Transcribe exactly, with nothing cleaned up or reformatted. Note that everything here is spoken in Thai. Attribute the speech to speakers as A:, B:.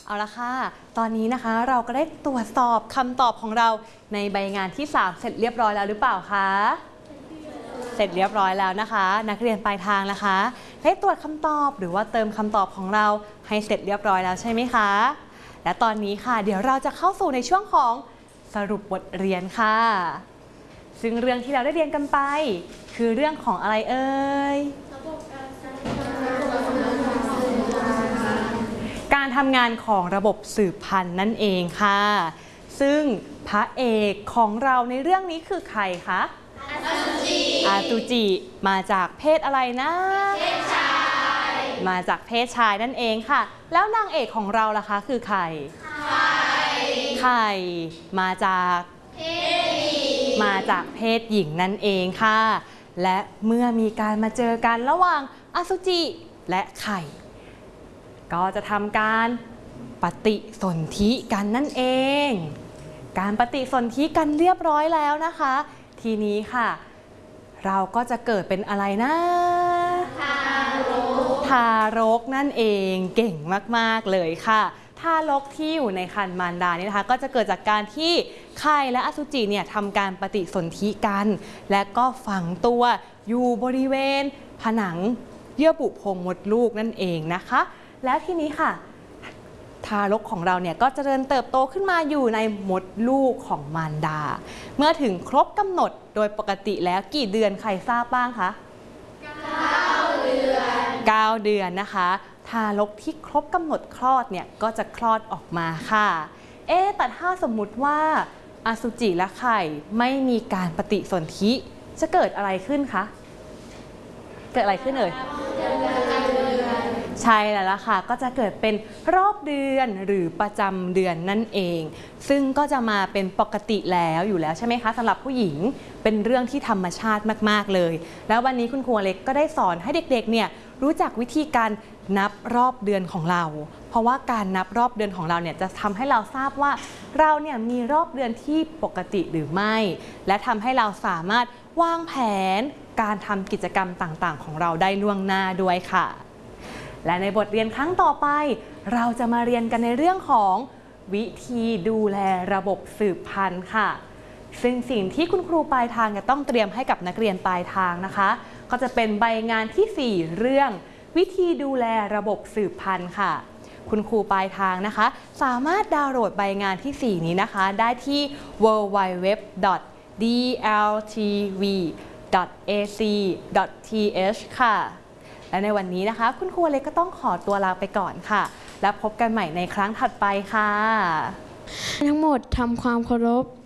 A: เอาละค่ะตอนนี้นะคะเราก็ได้ตรวจสอบคำตอบของเราในใบงานที่สามเสร็จเรียบร้อยแล้วหรือเปล่าคะเสร็จเรียบร้อยแล้วนะคะนักเรียนปลายทางนะคะได้ตรวจคำตอบหรือว่าเติมคำตอบของเราให้เสร็จเรียบร้อยแล้วใช่ไหมคะและตอนนี้ค่ะเดี๋ยวเราจะเข้าสู่ในช่วงของสรุปบทเรียนค่ะซึ่งเรื่องที่เราได้เรียนกันไปคือเรื่องของอะไรเอ่ยการทำงานของระบบสืบพันธุ์นั่นเองค่ะซึ่งพระเอกของเราในเรื่องนี้คือใครคะอาตุจิอาตุจิมาจากเพศอะไรนะเพศชายมาจากเพศชายนั่นเองค่ะแล้วนางเอกของเราล่ะคะคือใครไข่ไข่มาจากเพศหญิงมาจากเพศหญิงนั่นเองค่ะและเมื่อมีการมาเจอกันระหว่างอสุจิและไข่ก็จะทำการปฏิสนธิกันนั่นเองการปฏิสนธิกันเรียบร้อยแล้วนะคะทีนี้ค่ะเราก็จะเกิดเป็นอะไรนะทารกทารกนั่นเองเก่งมากๆเลยค่ะทารกที่อยู่ในครรภ์มารดานี่นะคะก็จะเกิดจากการที่ไข่และอสุจิเนี่ยทำการปฏิสนธิกันและก็ฝังตัวอยู่บริเวณผนังเยื่อบุโพรงมดลูกนั่นเองนะคะแล้วทีนี้ค่ะทารกของเราเนี่ยก็เจริญเติบโตขึ้นมาอยู่ในมดลูกของมารดาเมื่อถึงครบกำหนดโดยปกติแล้วกี่เดือนใครทราบบ้างคะเก้าเดือนเก้าเดือนนะคะทารกที่ครบกำหนดคลอดเนี่ยก็จะคลอดออกมาค่ะเอ๊ะแต่ถ้าสมมุติว่าอสุจิและไข่ไม่มีการปฏิสนธิจะเกิดอะไรขึ้นคะเกิดอะไรขึ้นเอ่ยใช่แล้วล่ะค่ะก็จะเกิดเป็นรอบเดือนหรือประจำเดือนนั่นเองซึ่งก็จะมาเป็นปกติแล้วอยู่แล้วใช่ไหมคะสำหรับผู้หญิงเป็นเรื่องที่ธรรมชาติมากๆเลยแล้ววันนี้คุณครูเล็กก็ได้สอนให้เด็กๆเนี่ยรู้จักวิธีการนับรอบเดือนของเราเพราะว่าการนับรอบเดือนของเราเนี่ยจะทำให้เราทราบว่าเราเนี่ยมีรอบเดือนที่ปกติหรือไม่และทำให้เราสามารถวางแผนการทำกิจกรรมต่างๆของเราได้ล่วงหน้าด้วยค่ะและในบทเรียนครั้งต่อไปเราจะมาเรียนกันในเรื่องของวิธีดูแลระบบสืบพันธุ์ค่ะซึ่งสิ่งที่คุณครูปลายทางจะต้องเตรียมให้กับนักเรียนปลายทางนะคะก็จะเป็นใบงานที่สี่เรื่องวิธีดูแลระบบสืบพันธุ์ค่ะคุณครูปลายทางนะคะสามารถดาวน์โหลดใบงานที่สี่นี้นะคะได้ที่ ดับเบิลยู ดับเบิลยู ดับเบิลยู ดอท ดี แอล ที วี ดอท เอ ซี ดอท ที เอช ค่ะและในวันนี้นะคะคุณครูเล็กก็ต้องขอตัวลาไปก่อนค่ะแล้วพบกันใหม่ในครั้งถัดไปค่ะ
B: ทั้งหมดทำความเคารพ